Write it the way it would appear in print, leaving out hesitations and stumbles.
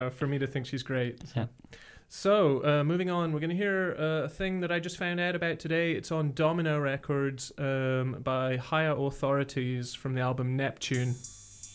for me to think she's great. Yeah. So, moving on, we're going to hear a thing that I just found out about today. It's on Domino Records by Higher Authorities from the album Neptune.